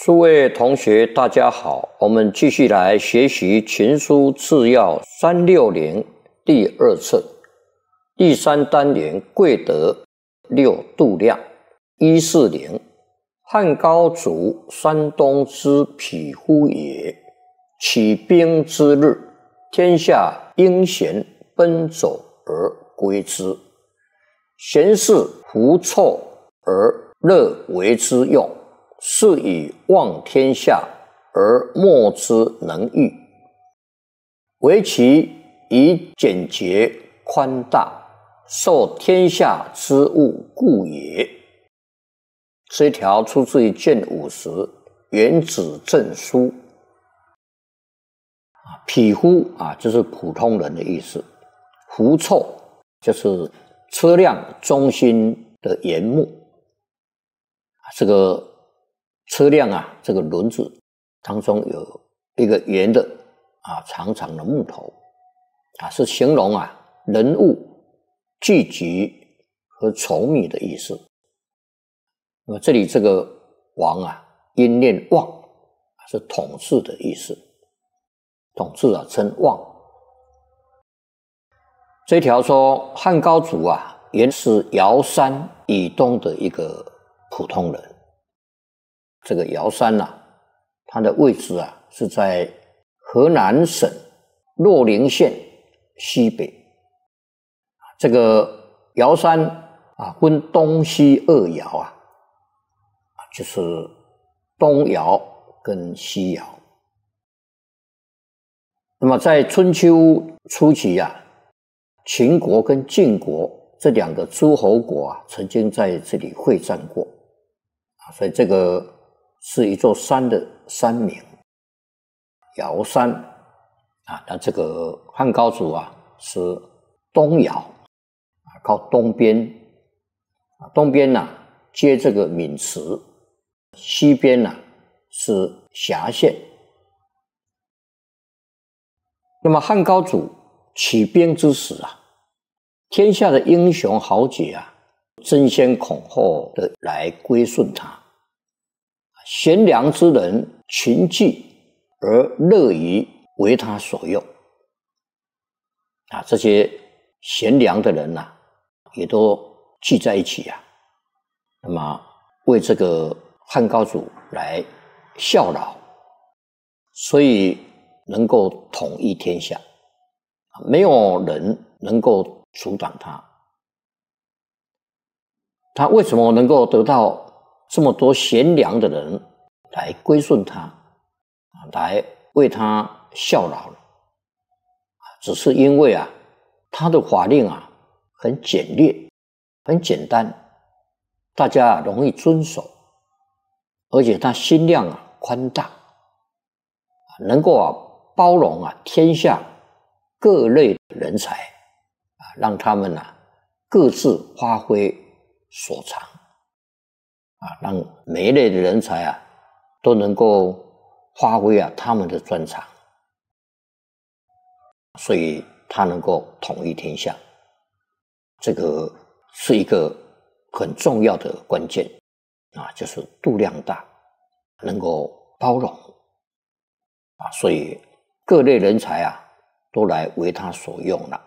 诸位同学，大家好，我们继续来学习《群书治要360》第二册第三单元贵德六度量140。汉高祖山东之匹夫也，起兵之日，天下英贤奔走而归之，贤士狐臭而乐为之用，是以望天下而莫之能御，唯其以简洁宽大，受天下之物故也。这一条出自于卷50原子证书。匹夫就是普通人的意思，狐臭就是车辆中心的檐幕。这个车辆这个轮子当中有一个圆的长长的木头是形容人物聚集和稠密的意思。那么这里这个王音念望，是统治的意思，统治称望。这条说汉高祖原是尧山以东的一个普通人。这个尧山它的位置是在河南省洛陵县西北。这个尧山分东西二尧就是东尧跟西尧。那么在春秋初期秦国跟晋国这两个诸侯国曾经在这里会战过，所以这个是一座山的山名，尧山那这个汉高祖是东尧，靠东边，东边接这个渑池，西边是瑕县。那么汉高祖起兵之时天下的英雄豪杰争先恐后的来归顺他，贤良之人群聚而乐于为他所用这些贤良的人也都聚在一起那么为这个汉高祖来效劳，所以能够统一天下，没有人能够阻挡他。他为什么能够得到这么多贤良的人来归顺他，来为他效劳呢？只是因为他的法令很简略，很简单，大家容易遵守，而且他心量宽大，能够包容天下各类人才让他们各自发挥所长让每一类的人才都能够发挥他们的专长，所以他能够统一天下。这个是一个很重要的关键就是度量大，能够包容所以各类人才都来为他所用了。